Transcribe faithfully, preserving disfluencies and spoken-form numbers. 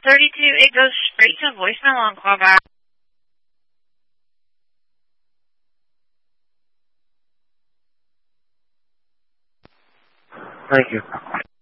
thirty-two, it goes straight to voicemail on callback. Thank you.